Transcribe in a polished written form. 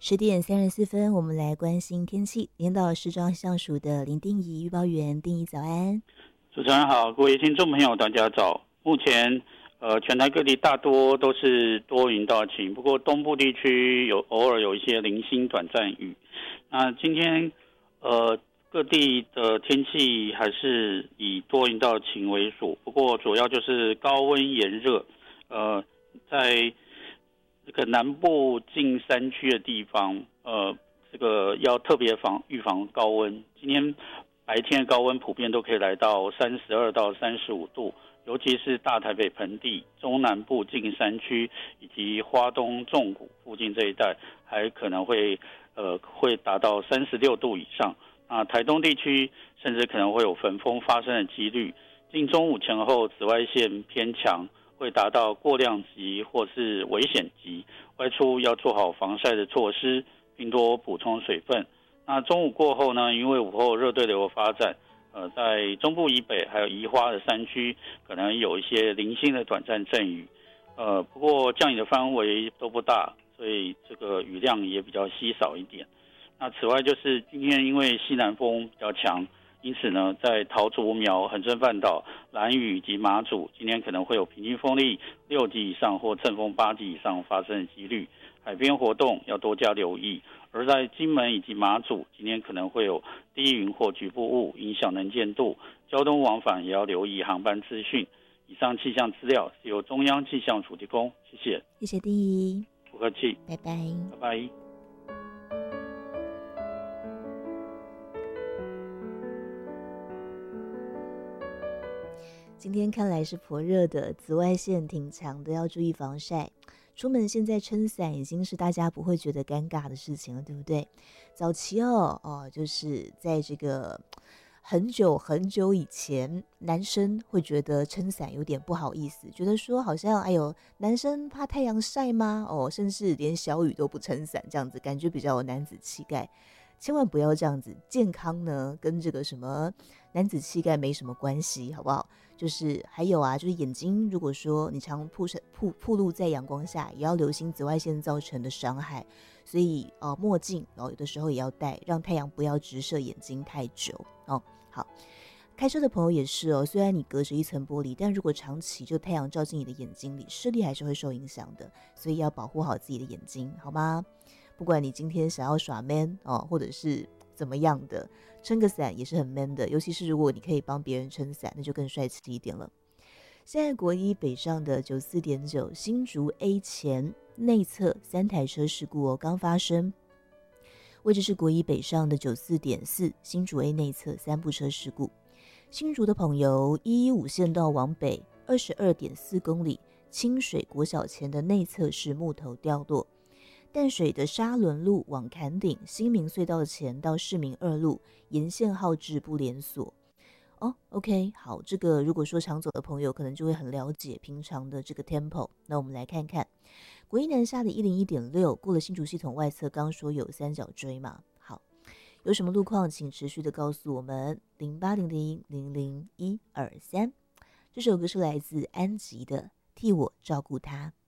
10点34分，我们来关心天气。连岛时装相署的林定仪预报员，定仪早安。 主持人好，各位听众朋友，大家早。目前全台各地大多都是多云到晴，不过东部地区偶尔有一些零星短暂雨。那今天各地的天气还是以多云到晴为主，不过主要就是高温炎热。在这个南部近山区的地方，这个要特别预防高温。今天白天的高温普遍都可以来到32到35度，尤其是大台北盆地、中南部近山区以及花东纵谷附近这一带，还可能会达到36度以上。那台东地区甚至可能会有焚风发生的几率。近中午前后，紫外线偏强，会达到过量级或是危险级，外出要做好防晒的措施，并多补充水分。那中午过后呢，因为午后热对流的发展，在中部以北还有宜花的山区，可能有一些零星的短暂阵雨。不过降雨的范围都不大，所以这个雨量也比较稀少一点。那此外就是今天因为西南风比较强，因此呢，在桃竹苗、恒春半岛、兰屿以及马祖，今天可能会有平均风力6级以上或阵风8级以上发生的几率。海边活动要多加留意。而在金门以及马祖，今天可能会有低云或局部雾影响能见度，交通往返也要留意航班资讯。以上气象资料是由中央气象署提供，谢谢。 谢谢定仪， 不客气， 拜拜， 拜拜。 今天看来是颇热的，紫外线挺强的，要注意防晒。出门现在撑伞已经是大家不会觉得尴尬的事情了，对不对？早期就是在这个很久很久以前，男生会觉得撑伞有点不好意思，觉得说好像男生怕太阳晒吗？甚至连小雨都不撑伞，这样子感觉比较有男子气概。千万不要这样子，健康呢跟这个什么男子气概没什么关系，好不好？就是还有就是眼睛，如果说你常暴露在阳光下，也要留心紫外线造成的伤害。所以墨镜有的时候也要戴，让太阳不要直射眼睛太久哦。好，开车的朋友也是虽然你隔着一层玻璃，但如果长期就太阳照进你的眼睛里，视力还是会受影响的，所以要保护好自己的眼睛，好吗？不管你今天想要耍 man 或者是怎么样的，撑个伞也是很 man 的，尤其是如果你可以帮别人撑伞，那就更帅气一点了。现在国一北上的94.9新竹 A 前内侧3台车事故刚发生，位置是国一北上的94.4新竹 A 内侧3部车事故。新竹的朋友115线道往北22.4公里，清水国小前的内侧是木头掉落。淡水的沙仑路往坎顶新民隧道前到市民2路沿线号志不连锁。OK， 好，这个如果说常走的朋友可能就会很了解平常的这个 tempo。那我们来看看国一南下的101.6过了新竹系统外侧，刚说有三角锥嘛。好，有什么路况请持续的告诉我们0800000123。这首歌是来自安吉的替我照顾他。